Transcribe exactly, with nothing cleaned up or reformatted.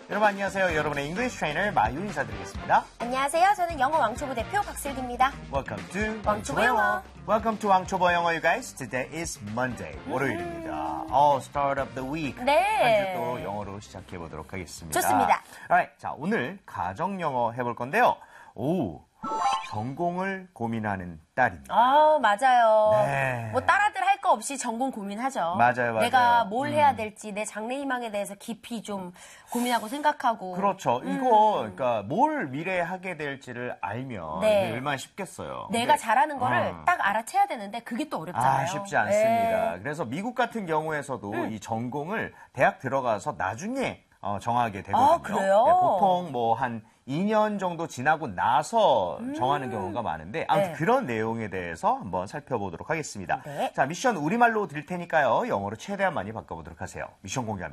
여러분 안녕하세요. 여러분의 English trainer 마유 인사드리겠습니다. 안녕하세요. 저는 영어 왕초보 대표 박슬기입니다. Welcome to 왕초보 영어. Welcome to 왕초보 영어, you guys. Today is Monday. 월요일입니다. Oh, start of the week. 네. 한 주 또 영어로 시작해 보도록 하겠습니다. 좋습니다. Alright, 자 오늘 가정 영어 해볼 건데요. 오, 전공을 고민하는 딸입니다. 아, 맞아요. 네. 뭐 딸아들 할 거 없이 전공 고민하죠. 맞아요, 맞아요. 내가 뭘 음. 해야 될지 내 장래희망에 대해서 깊이 좀 고민하고 생각하고. 그렇죠. 음. 이거 그러니까 뭘 미래에 하게 될지를 알면 네. 이게 얼마나 쉽겠어요. 내가 근데, 잘하는 거를 어. 딱 알아채야 되는데 그게 또 어렵잖아요. 아, 쉽지 않습니다. 네. 그래서 미국 같은 경우에서도 음. 이 전공을 대학 들어가서 나중에 어, 정하게 되거든요. 아, 그래요? 네, 보통 뭐 한 이 년 정도 지나고 나서 음. 정하는 경우가 많은데 아무튼 네. 그런 내용에 대해서 한번 살펴보도록 하겠습니다. 네. 자, 미션 우리말로 드릴 테니까요. 영어로 최대한 많이 바꿔보도록 하세요. 미션 공개합니다.